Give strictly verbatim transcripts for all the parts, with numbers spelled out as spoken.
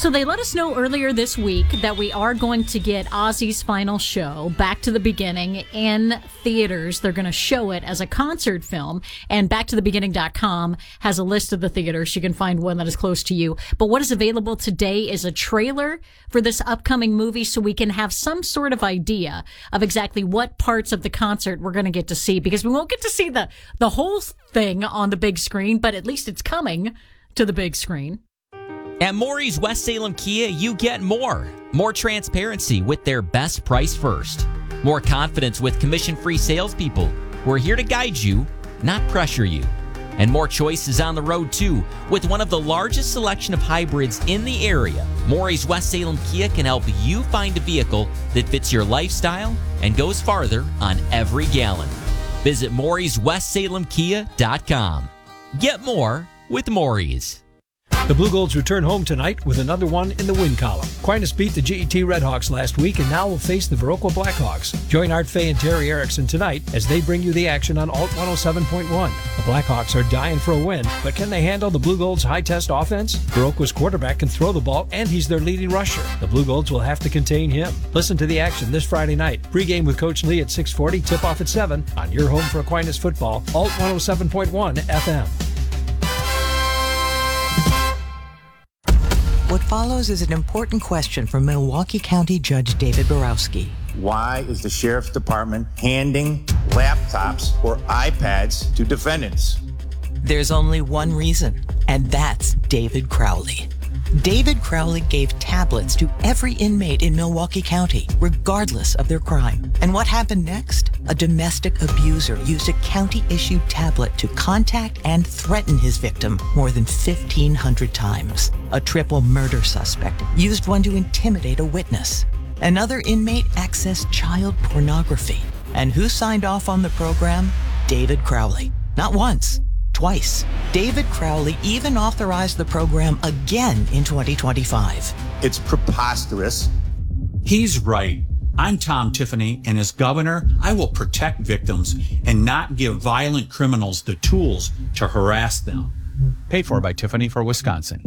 So they let us know earlier this week that we are going to get Ozzy's final show, Back to the Beginning, in theaters. They're going to show it as a concert film, and back to the beginning dot com has a list of the theaters. You can find one that is close to you. But what is available today is a trailer for this upcoming movie, so we can have some sort of idea of exactly what parts of the concert we're going to get to see, because we won't get to see the, the whole thing on the big screen, but at least it's coming to the big screen. At Maury's West Salem Kia, you get more. More transparency with their best price first. More confidence with commission-free salespeople who are here to guide you, not pressure you. And more choices on the road, too. With one of the largest selection of hybrids in the area, Maury's West Salem Kia can help you find a vehicle that fits your lifestyle and goes farther on every gallon. Visit Maury's West Salem Kia dot com. Get more with Maury's. The Blue Golds return home tonight with another one in the win column. Aquinas beat the G E T Redhawks last week and now will face the Viroqua Blackhawks. Join Art Fay and Terry Erickson tonight as they bring you the action on Alt one oh seven point one. The Blackhawks are dying for a win, but can they handle the Blue Golds' high-test offense? Viroqua's quarterback can throw the ball, and he's their leading rusher. The Blue Golds will have to contain him. Listen to the action this Friday night. Pre-game with Coach Lee at six forty, tip-off at seven on your home for Aquinas football, Alt one oh seven point one F M. What follows is an important question from Milwaukee County Judge David Borowski. Why is the Sheriff's Department handing laptops or iPads to defendants? There's only one reason, and that's David Crowley. David Crowley gave tablets to every inmate in Milwaukee County, regardless of their crime. And what happened next? A domestic abuser used a county-issued tablet to contact and threaten his victim more than fifteen hundred times. A triple murder suspect used one to intimidate a witness. Another inmate accessed child pornography. And who signed off on the program? David Crowley. Not once. Twice. David Crowley even authorized the program again in twenty twenty-five. It's preposterous. He's right. I'm Tom Tiffany, and as governor, I will protect victims and not give violent criminals the tools to harass them. Paid for by Tiffany for Wisconsin.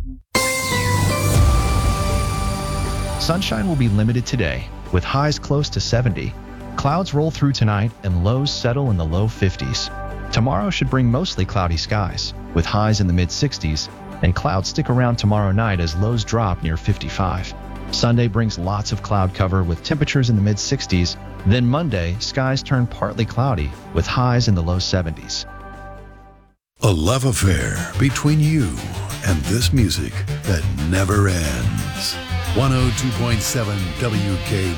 Sunshine will be limited today, with highs close to seventy. Clouds roll through tonight and lows settle in the low fifties. Tomorrow should bring mostly cloudy skies, with highs in the mid-sixties, and clouds stick around tomorrow night as lows drop near fifty-five. Sunday brings lots of cloud cover with temperatures in the mid-sixties. Then Monday, skies turn partly cloudy, with highs in the low seventies. A love affair between you and this music that never ends. one oh two point seven W K